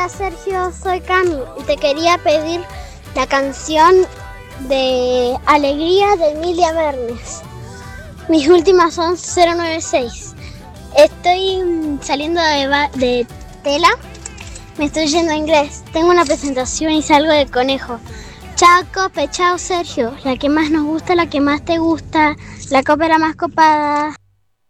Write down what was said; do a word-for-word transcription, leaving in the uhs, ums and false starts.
Hola Sergio, soy Cami y te quería pedir la canción de Alegría de Emilia Bernes. Mis últimas son cero nueve seis. Estoy saliendo de, de tela, me estoy yendo a inglés. Tengo una presentación y salgo de conejo. Chao Cope, chao Sergio. La que más nos gusta, la que más te gusta, la copa era más copada.